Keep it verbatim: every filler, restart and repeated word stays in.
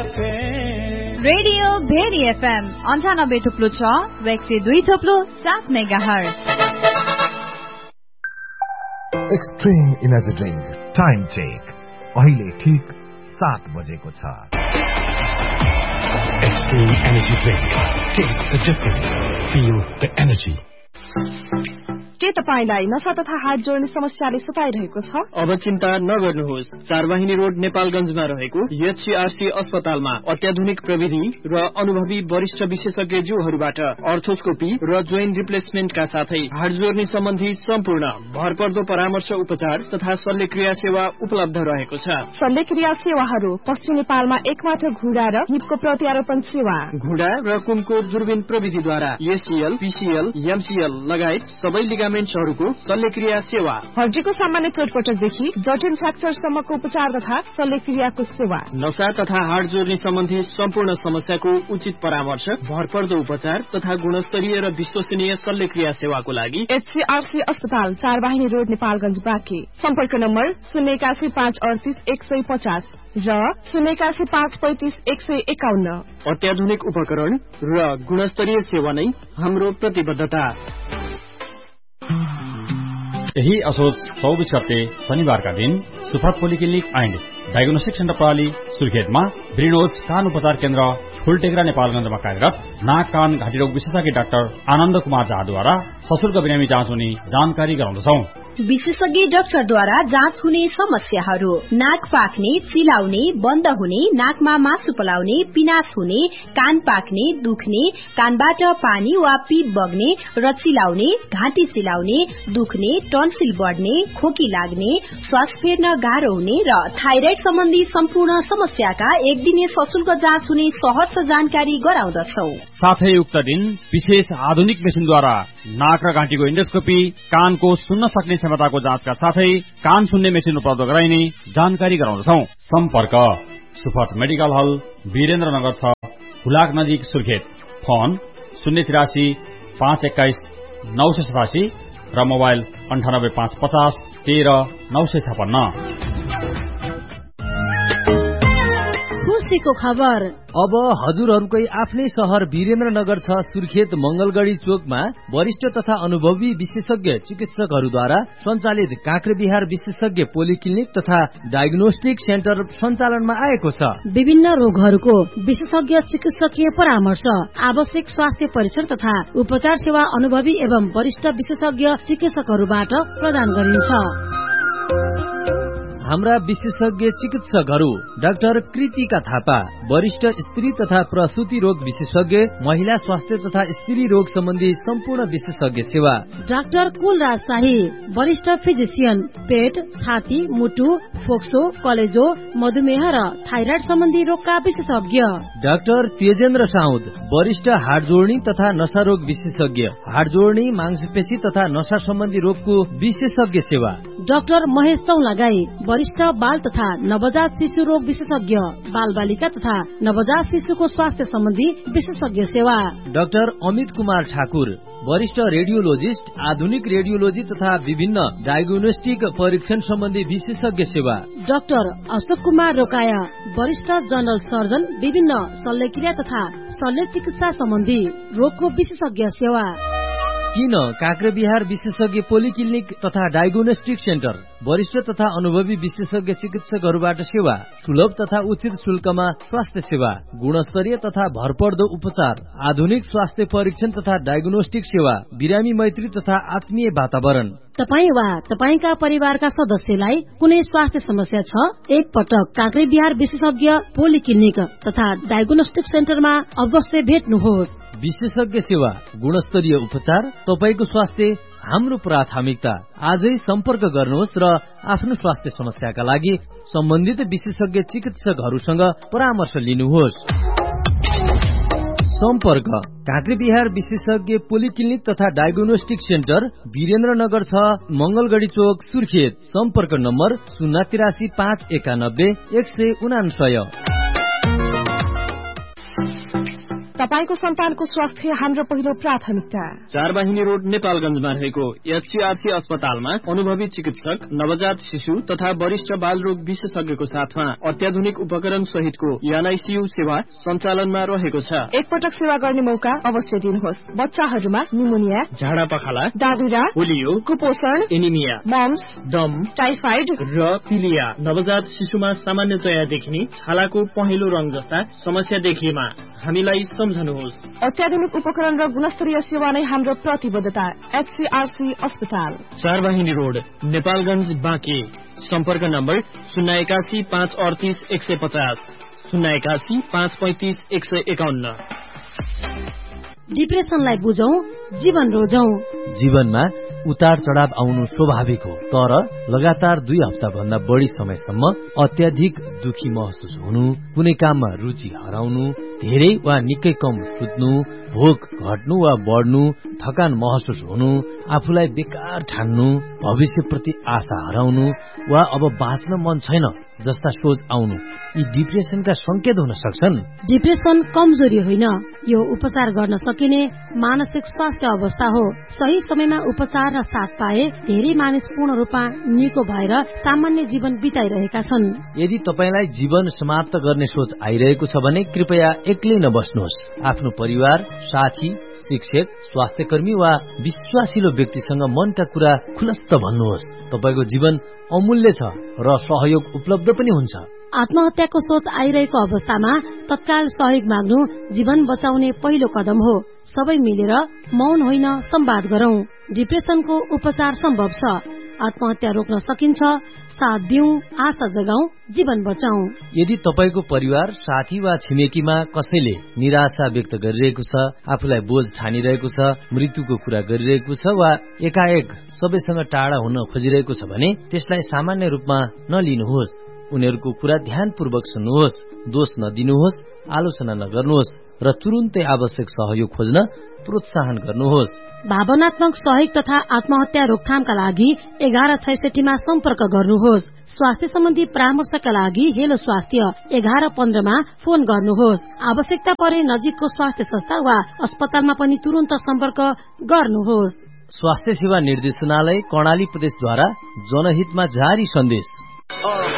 Radio very FM अन्ठानब्बे थुप्लो छ र एक सय दुई थुप्लो सात mega hertz. Extreme energy drink time check अहिले ठीक सात बजेको छ। Extreme energy drink, test the difference, feel the energy. के तपाईलाई नशा तथा हात जोड्ने समस्याले सताइरहेको छ? अब चिन्ता नगर्नुहोस्। चारवाहिनी रोड नेपालगञ्जमा रहेको एचसीआरसी अस्पतालमा अत्याधुनिक प्रविधि र अनुभवी वरिष्ठ विशेषज्ञज्यूहरूबाट अर्थोस्कोपी र जोइन्ट रिप्लेसमेन्टका साथै हात जोड्ने सम्बन्धी सम्पूर्ण भरपर्दो परामर्श उपचार तथा शल्यक्रिया सेवा उपलब्ध रहेको छ। शल्यक्रिया सेवाहरू पश्चिम नेपालमा एकमात्र घुँडा र हिपको प्रत्यारोपण सेवा, घुँडा र कुमको दूरबीन प्रविधिद्वारा एसीएल, पीसीएल, एमसीएल लगायत सबै लिगामेन्ट्सहरूको शल्यक्रिया सेवा, हड्डीको सामान्य चोटपटकदेखि जटिल फ्र्याक्चरसम्मको उपचार तथा शल्यक्रियाको सेवा, नशा तथा हाड जोड्ने सम्बन्धी सम्पूर्ण समस्याको उचित परामर्श, भरपर्दो उपचार तथा गुणस्तरीय र विश्वसनीय शल्यक्रिया सेवाको लागि एचसीआरसी अस्पताल चारवाहिनी रोड नेपालगञ्ज बाँके। सम्पर्क नम्बर शून्य एकासी पाँच अडतिस एक सय पचास र शून्य एकासी पाँच पैंतिस एक सय एकाउन्न। अत्याधुनिक उपकरण र गुणस्तरीय सेवा नै हाम्रो प्रतिबद्धता। यही असोज चौबीस गते शनिबारका दिन सुफात पोलिक्लिनिक एन्ड डायग्नोस्टिक सेन्टर प्रणाली सुर्खेतमा ब्रिनोज कान उपचार केन्द्र ठुलटेक्रा नेपालगञ्जमा कार्यरत नाक कान घाँटी रोग विशेषज्ञ डाक्टर आनन्द कुमार झाद्वारा सशुल्क बिरामी जाँच हुने जानकारी गराउँदछौ। विशेषज्ञ डाक्टरद्वारा जाँच हुने समस्याहरू: नाक पाक्ने, चिलाउने, बन्द हुने, नाकमा मासु पलाउने, पिनास हुने, कान पाक्ने, दुख्ने, कानबाट पानी वा पीप बग्ने र चिलाउने, घाँटी चिलाउने, दुख्ने, टन्सिल बढ्ने, खोकी लाग्ने, श्वास फेर्न गाह्रो हुने र थाइराइड सम्बन्धी सम्पूर्ण समस्याका एक दिने सशुल्क जाँच हुने सहर्ष जानकारी गराउँदछौ। साथै उक्त दिन विशेष आधुनिक मेसिनद्वारा नाक र घाँटीको इन्डोस्कोपी, कानको सुन्न सक्ने क्षमताको जाँचका साथै कान सुन्ने मेसिन उपलब्ध गराइने जानकारी गराउँदछौ। सम्पर्क सुफात मेडिकल हल, वीरेन्द्रनगर छ, हुलाक नजिक, सुर्खेत। फोन शून्य तिरासी पाँच एक्काइस नौ सय सतासी र मोबाइल अन्ठानब्बे पाँच पचास तेह्र नौ सय छपन्न। खुशीको खबर अब हजुरहरूकै आफ्नै शहर वीरेन्द्रनगर छ, सुर्खेत मंगलगढ़ी चोकमा वरिष्ठ तथा अनुभवी विशेषज्ञ चिकित्सकहरूद्वारा सञ्चालित काँक्रेबिहार विशेषज्ञ पोलिक्लिनिक तथा डायग्नोस्टिक सेन्टर सञ्चालनमा आएको छ। विभिन्न रोगहरूको विशेषज्ञ चिकित्सकीय परामर्श, आवश्यक स्वास्थ्य परीक्षण तथा उपचार सेवा अनुभवी एवं वरिष्ठ विशेषज्ञ चिकित्सकहरूबाट प्रदान गरिन्छ। हाम्रा विशेषज्ञ चिकित्सकहरू डाक्टर कृतिका थापा, वरिष्ठ स्त्री तथा प्रसूति रोग विशेषज्ञ, महिला स्वास्थ्य तथा स्त्री रोग सम्बन्धी सम्पूर्ण विशेषज्ञ सेवा। डाक्टर कुलराज शाही, वरिष्ठ फिजिसियन, पेट, छाती, मुटु, फोक्सो, कलेजो, मधुमेह र थाइराइड सम्बन्धी रोगका विशेषज्ञ। डाक्टर तेजेन्द्र साउद, वरिष्ठ हाड जोड्नी तथा नशा रोग विशेषज्ञ, हाड जोड्नी, मांसपेशी तथा नशा सम्बन्धी रोगको विशेषज्ञ सेवा। डाक्टर महेश चौलागाई, वरिष्ठ बाल तथा नवजात शिशु रोग विशेषज्ञ, बाल बालिका तथा नवजात शिशुको स्वास्थ्य सम्बन्धी विशेषज्ञ सेवा। डाक्टर अमित कुमार ठाकुर, वरिष्ठ रेडियोलोजिस्ट, आधुनिक रेडियोलोजी तथा विभिन्न डायग्नोस्टिक परीक्षण सम्बन्धी विशेषज्ञ सेवा। डाक्टर अशोक कुमार रोकाया, वरिष्ठ जनरल सर्जन, विभिन्न शल्यक्रिया तथा शल्य चिकित्सा सम्बन्धी रोगको विशेषज्ञ सेवा। किन काँक्रेबिहार विशेषज्ञ पोलिक्लिनिक तथा डायग्नोस्टिक सेन्टर वरिष्ठ तथा अनुभवी विशेषज्ञ चिकित्सकहरूबाट सेवा, सुलभ तथा उचित शुल्कमा स्वास्थ्य सेवा, गुणस्तरीय तथा भरपर्दो उपचार, आधुनिक स्वास्थ्य परीक्षण तथा डायग्नोस्टिक सेवा, बिरामी मैत्री तथा आत्मीय वातावरण। तपाई वा तपाईका परिवारका सदस्यलाई कुनै स्वास्थ्य समस्या छ, एक पटक काँक्रेबिहार विशेषज्ञ पोलिक्लिनिक तथा डायग्नोस्टिक सेन्टरमा अवश्य भेट्नुहोस्। विशेषज्ञ सेवा, गुणस्तरीय उपचार, तपाईको स्वास्थ्य हाम्रो प्राथमिकता। आजै सम्पर्क गर्नुहोस् र आफ्नो स्वास्थ्य समस्याका लागि सम्बन्धित विशेषज्ञ चिकित्सकहरूसँग परामर्श लिनुहोस्। सम्पर्क काँक्रेबिहार विशेषज्ञ पोलिक्लिनिक तथा डायग्नोस्टिक सेन्टर वीरेन्द्रनगर छ, मंगलगढ़ी चोक, सुर्खेत। सम्पर्क नम्बर शून्य तिरासी पाँच एकानब्बे एक सय उनासय। तपाईको सन्तानको स्वास्थ्य हाम्रो पहिलो प्राथमिकता। चारवाहिनी रोड नेपालगञ्जमा रहेको एचसीआरसी अस्पतालमा अनुभवी चिकित्सक, नवजात शिशु तथा वरिष्ठ बालरोग विशेषज्ञको साथमा अत्याधुनिक उपकरण सहितको एनआईसीयू सेवा सञ्चालनमा रहेको छ। एकपटक सेवा गर्ने मौका अवश्य दिनुहोस्। बच्चाहरूमा निमोनिया, झाडा पखाला, दादुरा, पोलियो, कुपोषण, एनिमिया, मम्स, दम, टाइफाइड र पिलिया। नवजात शिशुमा सामान्यतया देखिने छालाको पहेँलो रंग जस्ता समस्या देखिएमा हामीलाई सम्झनुहोस्। अत्याधुनिक उपकरण र गुणस्तरीय सेवा नै हाम्रो प्रतिबद्धता। एचसीआरसी अस्पताल, चारवाहिनी रोड, नेपालगञ्ज, बाँके। सम्पर्क नम्बर शून्य एकासी पाँच अडतिस एक सय पचास, शून्य एकासी पाँच पैंतिस एक सय एकाउन्न। डिप्रेसनलाई बुझौं, जीवन रोजौं। जीवनमा उतार चढ़ाव आउनु स्वाभाविक हो, तर लगातार दुई हप्ता भन्दा बढ़ी समयसम्म अत्याधिक दुखी महसुस हुनु, कुनै काममा रुचि हराउनु, धेरै वा निकै कम सुत्नु, भोक घट्नु वा बढ्नु, थकान महसुस हुनु, आफूलाई बेकार ठान्नु, भविष्यप्रति आशा हराउनु वा अब बाँच्न मन छैन जस्ता सोच आउनु, यी डिप्रेसनका संकेत हुन सक्छन्। डिप्रेसन कमजोरी होइन, यो उपचार गर्न सकिने मानसिक स्वास्थ्य अवस्था हो। सही समयमा उपचार र साथ पाए धेरै मानिस पूर्ण रूपमा निको भएर सामान्य जीवन बिताइरहेका छन्। यदि तपाईलाई जीवन समाप्त गर्ने सोच आइरहेको छ भने कृपया एक्लै नबस्नुहोस्। आफ्नो परिवार, साथी, शिक्षक, स्वास्थ्यकर्मी वा विश्वासिलो व्यक्तिसँग मनका कुरा खुलस्त भन्नुहोस्। तपाईको जीवन अमूल्य छ र सहयोग उपलब्ध पनि हुन्छ। आत्महत्याको सोच आइरहेको अवस्थामा तत्काल सहयोग माग्नु जीवन बचाउने पहिलो कदम हो। सबै मिलेर मौन होइन संवाद गरौं। डिप्रेसनको उपचार सम्भव छ। आत्महत्या रोक्न सकिन्छ। साथ दिउँ, आशा जगाउँ, जीवन बचाउँ। यदि तपाईको परिवार, साथी वा छिमेकीमा कसैले निराशा व्यक्त गरिरहेको छ, आफूलाई बोझ ठानिरहेको छ, मृत्युको कुरा गरिरहेको छ वा एकाएक सबैसँग टाढा हुन खोजिरहेको छ भने त्यसलाई सामान्य रूपमा नलिनुहोस्। उनीहरूको कुरा ध्यानपूर्वक सुन्नुहोस्, दोष नदिनुहोस्, आलोचना नगर्नुहोस् र तुरुन्तै आवश्यक सहयोग खोज्न प्रोत्साहन गर्नुहोस्। भावनात्मक सहयोग तथा आत्महत्या रोकथामका लागि एघार छैसठीमा सम्पर्क गर्नुहोस्। स्वास्थ्य सम्बन्धी परामर्शका लागि हेलो स्वास्थ्य एघार पन्ध्रमा फोन गर्नुहोस्। आवश्यकता परे नजिकको स्वास्थ्य संस्था वा अस्पतालमा पनि तुरन्त सम्पर्क गर्नुहोस्। स्वास्थ्य सेवा निर्देशनालय कर्णाली प्रदेशद्वारा जनहितमा जारी सन्देश।